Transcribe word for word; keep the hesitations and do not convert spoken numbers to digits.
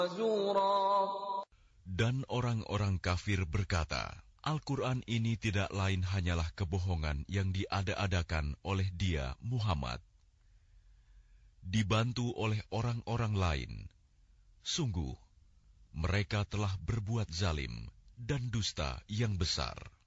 Dan orang-orang kafir berkata, Al-Quran ini tidak lain hanyalah kebohongan yang diada-adakan oleh dia, Muhammad, dibantu oleh orang-orang lain. Sungguh, mereka telah berbuat zalim dan dusta yang besar.